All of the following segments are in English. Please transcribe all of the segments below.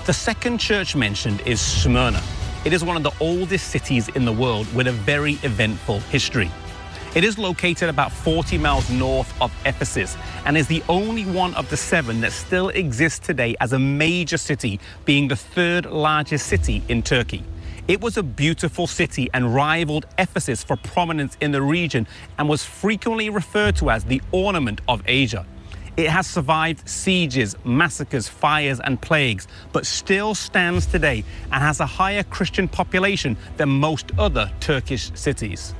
The second church mentioned is Smyrna. It is one of the oldest cities in the world with a very eventful history. It is located about 40 miles north of Ephesus and is the only one of the 7 that still exists today as a major city, being the 3rd largest city in Turkey. It was a beautiful city and rivaled Ephesus for prominence in the region and was frequently referred to as the ornament of Asia. It has survived sieges, massacres, fires and plagues, but still stands today and has a higher Christian population than most other Turkish cities.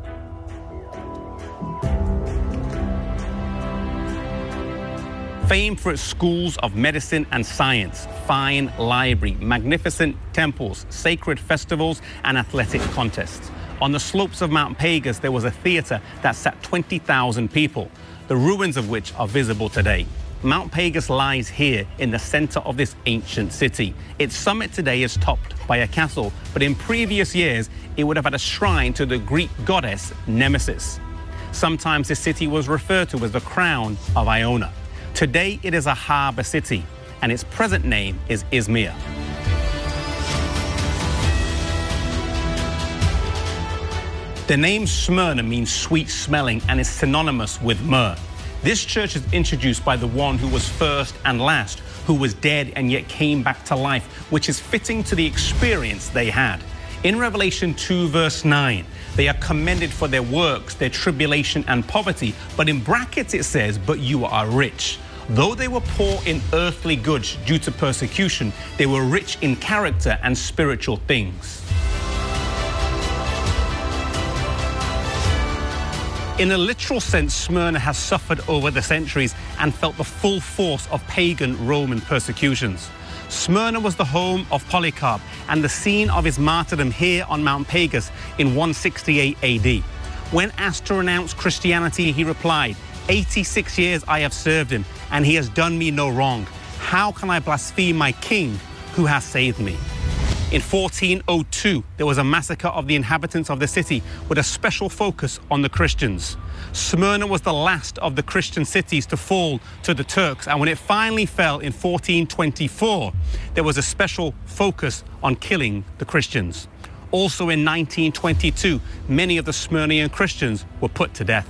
Famed for its schools of medicine and science, fine library, magnificent temples, sacred festivals, and athletic contests. On the slopes of Mount Pegasus, there was a theater that sat 20,000 people, the ruins of which are visible today. Mount Pegasus lies here in the center of this ancient city. Its summit today is topped by a castle, but in previous years, it would have had a shrine to the Greek goddess Nemesis. Sometimes this city was referred to as the crown of Iona. Today, it is a harbor city, and its present name is Izmir. The name Smyrna means sweet smelling and is synonymous with myrrh. This church is introduced by the one who was first and last, who was dead and yet came back to life, which is fitting to the experience they had. In Revelation 2 verse 9, they are commended for their works, their tribulation and poverty, but in brackets it says, but you are rich. Though they were poor in earthly goods due to persecution, they were rich in character and spiritual things. In a literal sense, Smyrna has suffered over the centuries and felt the full force of pagan Roman persecutions. Smyrna was the home of Polycarp and the scene of his martyrdom here on Mount Pegasus in 168 AD. When asked to renounce Christianity, he replied, 86 years I have served him, and he has done me no wrong. How can I blaspheme my king who has saved me? In 1402, there was a massacre of the inhabitants of the city with a special focus on the Christians. Smyrna was the last of the Christian cities to fall to the Turks, and when it finally fell in 1424, there was a special focus on killing the Christians. Also in 1922, many of the Smyrnian Christians were put to death.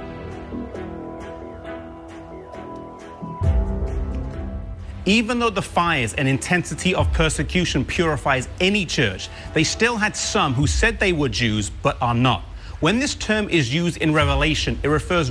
Even though the fires and intensity of persecution purifies any church, they still had some who said they were Jews but are not. When this term is used in Revelation, it refers